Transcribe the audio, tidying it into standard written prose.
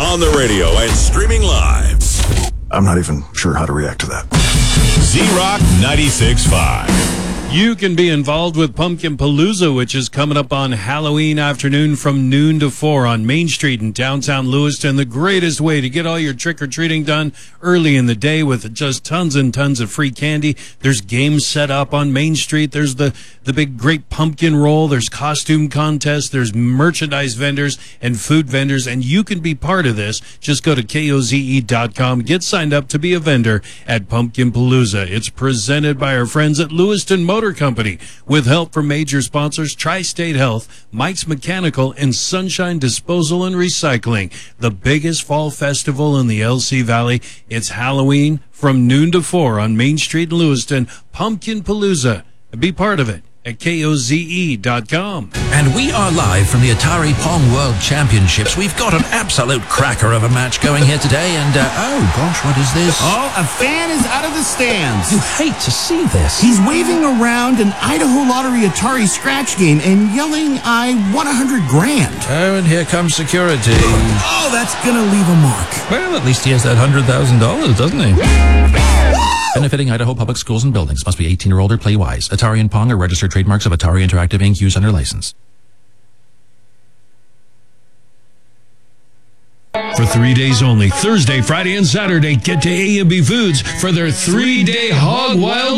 on the radio and streaming live. I'm not even sure how to react to that. Z-Rock 96.5. You can be involved with Pumpkin Palooza, which is coming up on Halloween afternoon from noon to 4 on Main Street in downtown Lewiston. The greatest way to get all your trick-or-treating done early in the day with just tons and tons of free candy. There's games set up on Main Street. There's the big Great Pumpkin Roll. There's costume contests. There's merchandise vendors and food vendors, and you can be part of this. Just go to KOZE.com. Get signed up to be a vendor at Pumpkin Palooza. It's presented by our friends at Lewiston Motor Company with help from major sponsors Tri-State Health, Mike's Mechanical, and Sunshine Disposal and Recycling. The biggest fall festival in the LC Valley. It's Halloween from noon to 4 on Main Street in Lewiston. Pumpkin Palooza. Be part of it at KOZE.com. And we are live from the Atari Pong World Championships. We've got an absolute cracker of a match going here today, and oh gosh, what is this? Oh, a fan is out of the stands. You hate to see this. He's waving around an Idaho Lottery Atari scratch game and yelling, "I won $100,000." Oh, and here comes security. Oh, that's gonna leave a mark. Well, at least he has that $100,000, doesn't he? Benefiting Idaho Public Schools and Buildings. Must be 18 or older. Play wise. Atari and Pong are registered trademarks of Atari Interactive Inc. Used under license. For 3 days only, Thursday, Friday, and Saturday, get to A&B Foods for their 3-day Hog Wild